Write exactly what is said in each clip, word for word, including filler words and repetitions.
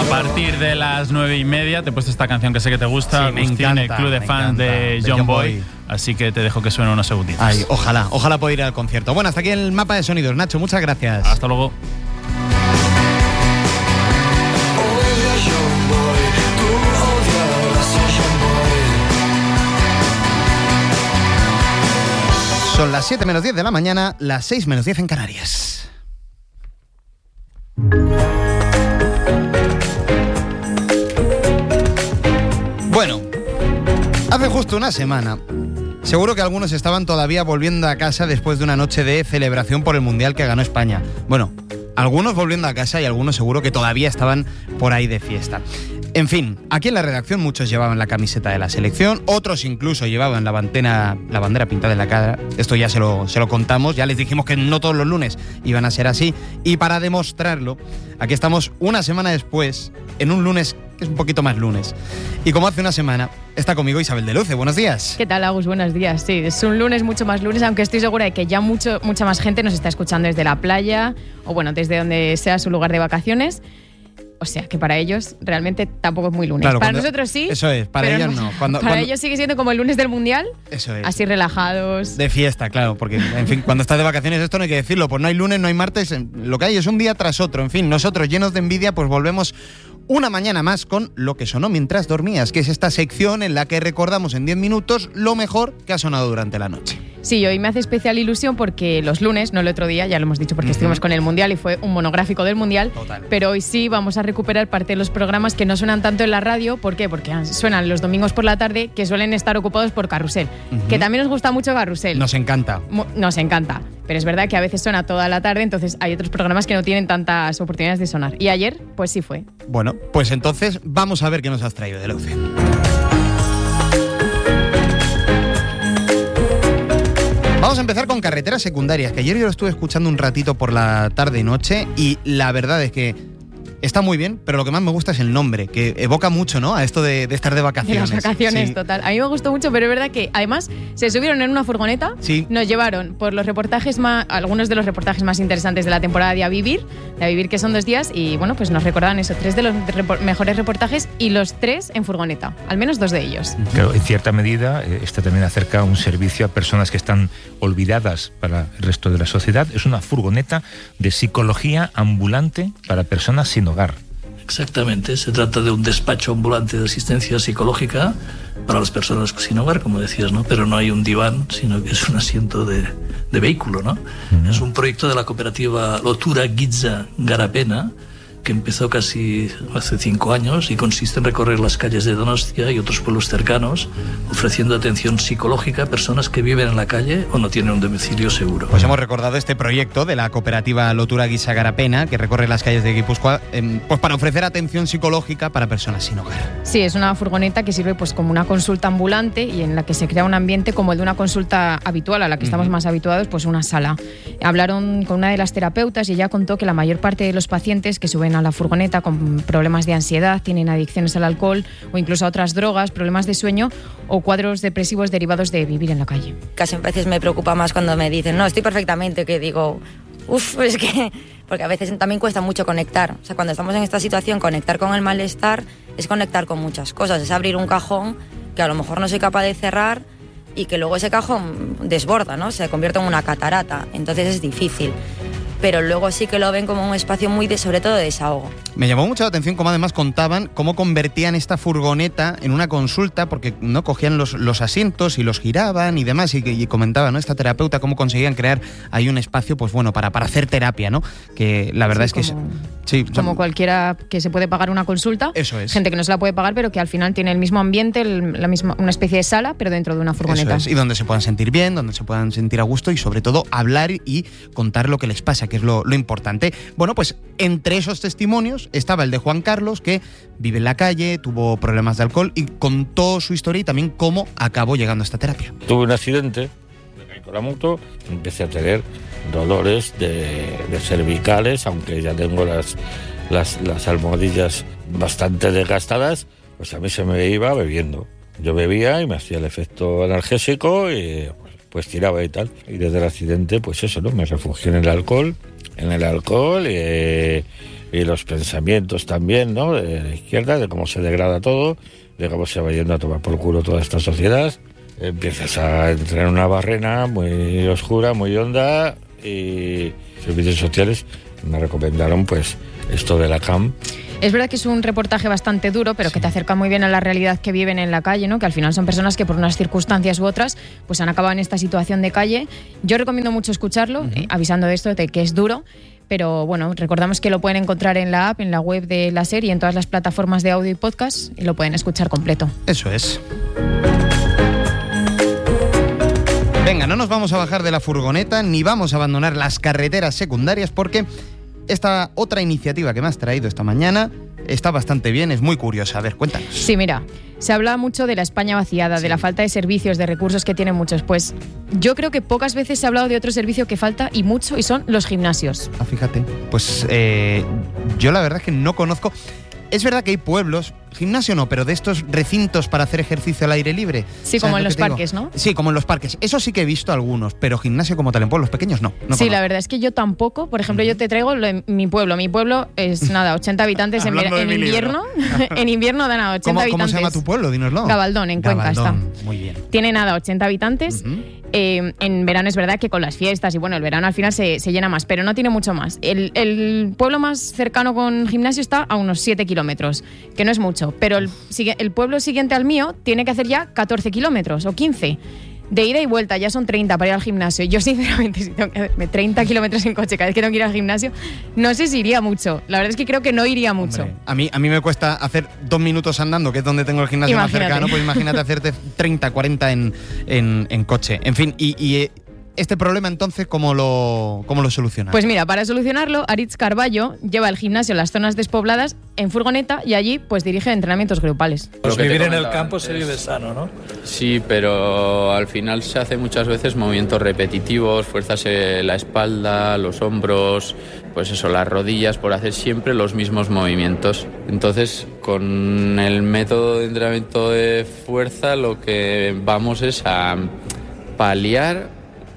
partir de las nueve y media te he puesto esta canción que sé que te gusta, sí, me Agustín, encanta, el club de fans de, de John, John Boy. Boy. Así que te dejo que suene unos segunditos. Ay, ojalá, ojalá pueda ir al concierto. Bueno, hasta aquí el mapa de sonidos. Nacho, muchas gracias. Hasta luego. Son las siete menos diez de la mañana, las seis menos diez en Canarias. Bueno, hace justo una semana, seguro que algunos estaban todavía volviendo a casa después de una noche de celebración por el Mundial que ganó España. Bueno, algunos volviendo a casa y algunos seguro que todavía estaban por ahí de fiesta. En fin, aquí en la redacción muchos llevaban la camiseta de la selección, otros incluso llevaban la bandera, la bandera pintada en la cara. Esto ya se lo, se lo contamos, ya les dijimos que no todos los lunes iban a ser así. Y para demostrarlo, aquí estamos una semana después, en un lunes que es un poquito más lunes. Y como hace una semana, está conmigo Isabel de Luce. Buenos días. ¿Qué tal, Agus? Buenos días. Sí, es un lunes mucho más lunes, aunque estoy segura de que ya mucho, mucha más gente nos está escuchando desde la playa o, bueno, desde donde sea su lugar de vacaciones. O sea, que para ellos realmente tampoco es muy lunes. Claro, para cuando, nosotros sí. Eso es, para ellos no. Cuando, para cuando, ellos sigue siendo como el lunes del Mundial. Eso es. Así relajados. De fiesta, claro, porque, en fin, cuando estás de vacaciones esto no hay que decirlo. Pues no hay lunes, no hay martes, lo que hay es un día tras otro. En fin, nosotros llenos de envidia pues volvemos una mañana más con Lo que sonó mientras dormías, que es esta sección en la que recordamos en diez minutos lo mejor que ha sonado durante la noche. Sí, hoy me hace especial ilusión porque los lunes, no el otro día, ya lo hemos dicho porque uh-huh. estuvimos con el Mundial y fue un monográfico del Mundial. Total. Pero hoy sí vamos a recuperar parte de los programas que no suenan tanto en la radio. ¿Por qué? Porque suenan los domingos por la tarde, que suelen estar ocupados por Carrusel. Uh-huh. Que también nos gusta mucho Carrusel. Nos encanta. Nos encanta. Pero es verdad que a veces suena toda la tarde, entonces hay otros programas que no tienen tantas oportunidades de sonar. Y ayer, pues sí fue. Bueno, pues entonces vamos a ver qué nos has traído de Luce. Vamos a empezar con carreteras secundarias, que ayer yo lo estuve escuchando un ratito por la tarde y noche y la verdad es que está muy bien, pero lo que más me gusta es el nombre, que evoca mucho, ¿no? A esto de, de estar de vacaciones. De las vacaciones, sí. Total. A mí me gustó mucho, pero es verdad que además se subieron en una furgoneta, sí. Nos llevaron por los reportajes más, algunos de los reportajes más interesantes de la temporada de A Vivir, de A Vivir que son dos días, y bueno, pues nos recordaban eso, tres de los repor- mejores reportajes y los tres en furgoneta, al menos dos de ellos. Claro, en cierta medida, este también acerca un servicio a personas que están olvidadas para el resto de la sociedad. Es una furgoneta de psicología ambulante para personas sin hogar. Exactamente, se trata de un despacho ambulante de asistencia psicológica para las personas sin hogar, como decías, ¿no? Pero no hay un diván, sino que es un asiento de, de vehículo, ¿no? Uh-huh. Es un proyecto de la cooperativa Lotura Gitza Garapena, que empezó casi hace cinco años y consiste en recorrer las calles de Donostia y otros pueblos cercanos, ofreciendo atención psicológica a personas que viven en la calle o no tienen un domicilio seguro. Pues hemos recordado este proyecto de la cooperativa Lotura Gitza Garapena, que recorre las calles de Guipúzcoa, eh, pues para ofrecer atención psicológica para personas sin hogar. Sí, es una furgoneta que sirve pues como una consulta ambulante y en la que se crea un ambiente como el de una consulta habitual, a la que estamos uh-huh. más habituados, pues una sala. Hablaron con una de las terapeutas y ella contó que la mayor parte de los pacientes que suben a la furgoneta con problemas de ansiedad, tienen adicciones al alcohol o incluso a otras drogas, problemas de sueño o cuadros depresivos derivados de vivir en la calle. Casi a veces me preocupa más cuando me dicen, no, estoy perfectamente, que digo, uff, es que... Porque a veces también cuesta mucho conectar. O sea, cuando estamos en esta situación, conectar con el malestar es conectar con muchas cosas, es abrir un cajón que a lo mejor no soy capaz de cerrar y que luego ese cajón desborda, ¿no? Se convierte en una catarata, entonces es difícil. Pero luego sí que lo ven como un espacio muy, de, sobre todo, de desahogo. Me llamó mucho la atención cómo además contaban cómo convertían esta furgoneta en una consulta, porque no cogían los, los asientos y los giraban y demás, y, y comentaba, ¿no? Esta terapeuta cómo conseguían crear ahí un espacio, pues bueno, para, para hacer terapia, ¿no? Que la verdad sí, es como, que es... Sí, como cualquiera que se puede pagar una consulta. Eso es. Gente que no se la puede pagar, pero que al final tiene el mismo ambiente, el, la misma, una especie de sala, pero dentro de una furgoneta. Eso es. Y donde se puedan sentir bien, donde se puedan sentir a gusto y sobre todo hablar y contar lo que les pasa, que es lo, lo importante. Bueno, pues entre esos testimonios estaba el de Juan Carlos, que vive en la calle, tuvo problemas de alcohol y contó su historia y también cómo acabó llegando a esta terapia. Tuve un accidente, me caí con la moto, empecé a tener dolores de, de cervicales, aunque ya tengo las, las, las almohadillas bastante desgastadas, pues a mí se me iba bebiendo. Yo bebía y me hacía el efecto analgésico y pues, pues tiraba y tal. Y desde el accidente, pues eso, ¿no? Me refugié en el alcohol, en el alcohol, eh, y los pensamientos también, ¿no? De la izquierda, de cómo se degrada todo, de cómo se va yendo a tomar por culo toda esta sociedad. Empiezas a entrar en una barrena muy oscura, muy honda, y servicios sociales me recomendaron pues esto de la C A M. Es verdad que es un reportaje bastante duro, pero sí, que te acerca muy bien a la realidad que viven en la calle, ¿no? Que al final son personas que por unas circunstancias u otras pues han acabado en esta situación de calle. Yo recomiendo mucho escucharlo, uh-huh. eh, avisando de esto, de que es duro, pero bueno, recordamos que lo pueden encontrar en la app, en la web de la serie, en todas las plataformas de audio y podcast, y lo pueden escuchar completo. Eso es. Venga, no nos vamos a bajar de la furgoneta ni vamos a abandonar las carreteras secundarias, porque esta otra iniciativa que me has traído esta mañana está bastante bien, es muy curiosa. A ver, cuéntanos. Sí, mira, se habla mucho de la España vaciada, sí, de la falta de servicios, de recursos que tienen muchos. Pues yo creo que pocas veces se ha hablado de otro servicio que falta y mucho, y son los gimnasios. Ah, fíjate. Pues eh, yo la verdad es que no conozco. Es verdad que hay pueblos, gimnasio no, pero de estos recintos para hacer ejercicio al aire libre. Sí, como en los parques, ¿no? Sí, como en los parques. Eso sí que he visto algunos, pero gimnasio como tal en pueblos pequeños no. no sí, conozco. La verdad es que yo tampoco. Por ejemplo, yo te traigo lo de mi pueblo. Mi pueblo es nada, ochenta habitantes en, en invierno. En invierno da nada, ochenta ¿Cómo, habitantes. ¿Cómo se llama tu pueblo? Dínoslo. Gabaldón, en Cuenca Gabaldón, está. Muy bien. Tiene nada, ochenta habitantes. Uh-huh. Eh, en verano es verdad que con las fiestas y bueno, el verano al final se, se llena más, pero no tiene mucho más. El, el pueblo más cercano con gimnasio está a unos siete kilómetros, que no es mucho, pero el, el pueblo siguiente al mío tiene que hacer ya catorce kilómetros o quince. De ida y vuelta, ya son treinta para ir al gimnasio. Yo sinceramente, si tengo que hacerme treinta kilómetros en coche cada vez que tengo que ir al gimnasio, no sé si iría mucho. La verdad es que creo que no iría mucho. Hombre, a mí, a mí me cuesta hacer dos minutos andando, que es donde tengo el gimnasio imagínate. Más cercano, pues imagínate hacerte treinta, cuarenta en, en, en coche. En fin, y... y este problema, entonces, ¿cómo lo, cómo lo solucionas? Pues mira, para solucionarlo, Aritz Carballo lleva el gimnasio en las zonas despobladas en furgoneta y allí pues dirige entrenamientos grupales. Pues vivir en el campo se vive sano, ¿no? Sí, pero al final se hace muchas veces movimientos repetitivos, fuerzas en la espalda, los hombros, pues eso, las rodillas, por hacer siempre los mismos movimientos. Entonces, con el método de entrenamiento de fuerza, lo que vamos es a paliar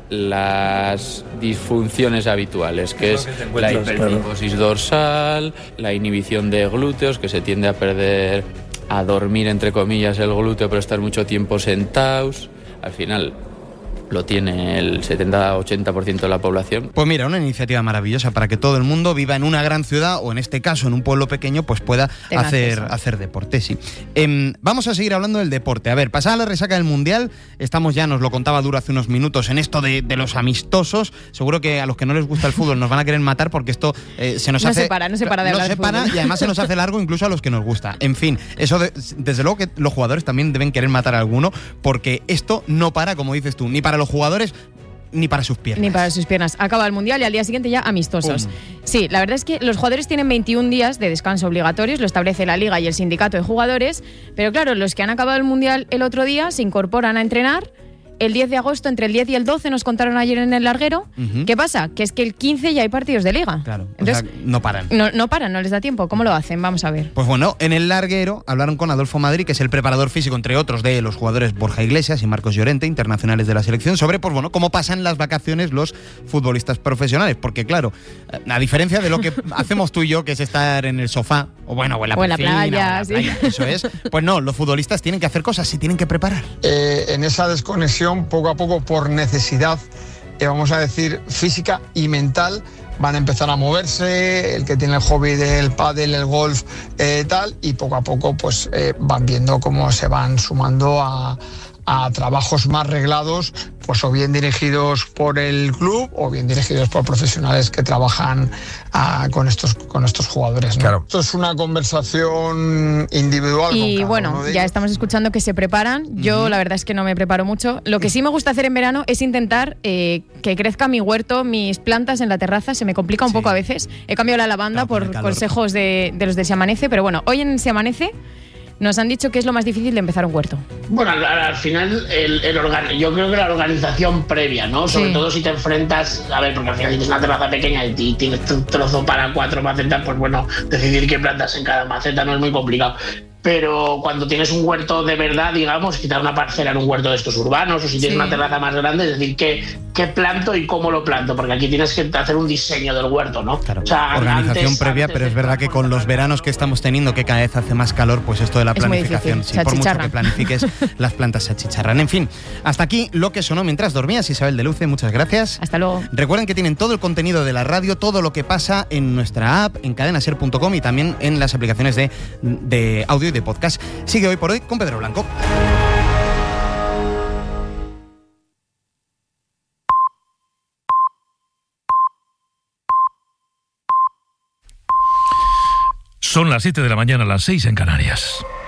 las disfunciones habituales, que es la hipertrifosis dorsal, la inhibición de glúteos, que se tiende a perder, a dormir entre comillas el glúteo, pero estar mucho tiempo sentados. Al final lo tiene el setenta a ochenta por ciento de la población. Pues mira, una iniciativa maravillosa para que todo el mundo viva en una gran ciudad o en este caso en un pueblo pequeño, pues pueda hacer, hacer deporte, sí. Eh, vamos a seguir hablando del deporte. A ver, pasada la resaca del Mundial, estamos ya, nos lo contaba Duro hace unos minutos, en esto de, de los amistosos. Seguro que a los que no les gusta el fútbol nos van a querer matar porque esto eh, se nos no hace... Se para, no se para de no hablar se de para fútbol. Y además se nos hace largo incluso a los que nos gusta. En fin, eso de, desde luego que los jugadores también deben querer matar a alguno, porque esto no para, como dices tú, ni para los jugadores ni para sus piernas. Ni para sus piernas. Acaba el Mundial y al día siguiente ya amistosos. Pum. Sí, la verdad es que los jugadores tienen veintiún días de descanso obligatorios, lo establece la Liga y el sindicato de jugadores, pero claro, los que han acabado el Mundial el otro día se incorporan a entrenar. El diez de agosto, entre el diez y el doce, nos contaron ayer en el larguero. Uh-huh. ¿Qué pasa? Que es que el quince ya hay partidos de Liga. Claro, entonces, o sea, no paran. No, no paran, no les da tiempo. ¿Cómo lo hacen? Vamos a ver. Pues bueno, en el larguero hablaron con Adolfo Madrid, que es el preparador físico, entre otros, de los jugadores Borja Iglesias y Marcos Llorente, internacionales de la selección, sobre, pues bueno, cómo pasan las vacaciones los futbolistas profesionales. Porque claro, a diferencia de lo que hacemos tú y yo, que es estar en el sofá, o bueno, o en la, o en la piscina, playa, o en la sí. playa, eso es. Pues no, los futbolistas tienen que hacer cosas, se tienen que preparar. Eh, en esa desconexión, poco a poco, por necesidad, eh, vamos a decir, física y mental, van a empezar a moverse, el que tiene el hobby del pádel, el golf, eh, tal, y poco a poco pues eh, van viendo cómo se van sumando a, a trabajos más reglados, pues o bien dirigidos por el club o bien dirigidos por profesionales que trabajan uh, con estos con estos jugadores, ¿no? Claro. Esto es una conversación individual. Y con bueno, uno de ya ellos. Estamos escuchando que se preparan. Yo uh-huh. la verdad es que no me preparo mucho. Lo que sí me gusta hacer en verano es intentar eh, que crezca mi huerto, mis plantas en la terraza. Se me complica un sí. poco a veces. He cambiado la lavanda claro, por consejos de, de los de Se Amanece, pero bueno, hoy en Se Amanece nos han dicho que es lo más difícil de empezar un huerto. Bueno, al, al final, el, el organ, yo creo que la organización previa, ¿no? Sobre sí. todo si te enfrentas, a ver, porque al final tienes una terraza pequeña y, y tienes un trozo para cuatro macetas, pues bueno, decidir qué plantas en cada maceta no es muy complicado. pero cuando tienes un huerto de verdad, digamos, quitar una parcela en un huerto de estos urbanos, o si tienes sí. una terraza más grande, es decir, ¿qué, qué planto y cómo lo planto? Porque aquí tienes que hacer un diseño del huerto, ¿no? Claro, o sea, organización antes, previa, antes pero es verdad que con los veranos que estamos teniendo, que cada vez hace más calor, pues esto de la planificación, sí, por mucho que planifiques, las plantas se achicharran. En fin, hasta aquí lo que sonó mientras dormías. Isabel de Luce, muchas gracias. Hasta luego. Recuerden que tienen todo el contenido de la radio, todo lo que pasa en nuestra app, en cadena ser punto com y también en las aplicaciones de, de audio y de podcast. Sigue Hoy por Hoy con Pedro Blanco. Son las siete de la mañana, las seis en Canarias.